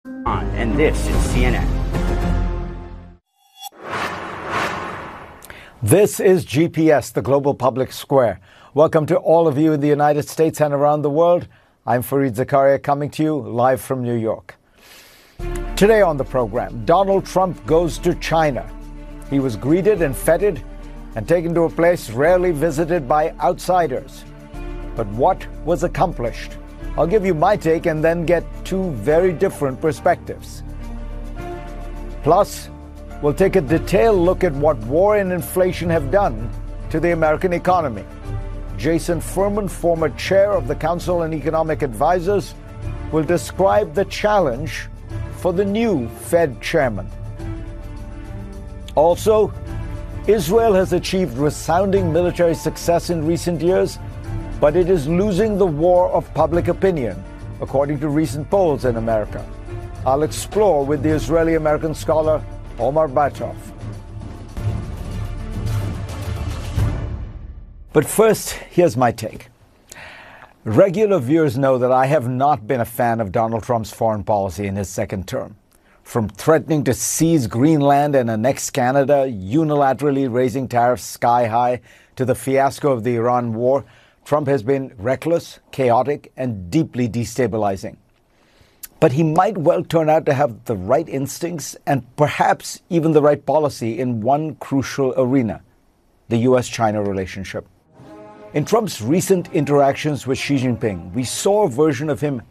And this is CNN. This is GPS, the Global Public Square. Welcome to all of you in the United States and around the world. I'm Fareed Zakaria, coming to you live from New York. Today on the program, Donald Trump goes to China. He was greeted and feted and taken to a place rarely visited by outsiders. But what was accomplished? I'll give you my take and then get two very different perspectives. Plus, we'll take a detailed look at what war and inflation have done to the American economy. Jason Furman, former chair of the Council on Economic Advisors, will describe the challenge for the new Fed chairman. Also, Israel has achieved resounding military success in recent years, but it is losing the war of public opinion, according to recent polls in America. I'll explore with the Israeli-American scholar Omar Batov. But first, here's my take. Regular viewers know that I have not been a fan of Donald Trump's foreign policy in his second term. From threatening to seize Greenland and annex Canada, unilaterally raising tariffs sky high, to the fiasco of the Iran war, Trump has been reckless, chaotic, and deeply destabilizing. But he might well turn out to have the right instincts and perhaps even the right policy in one crucial arena, the U.S.-China relationship. In Trump's recent interactions with Xi Jinping, we saw a version of him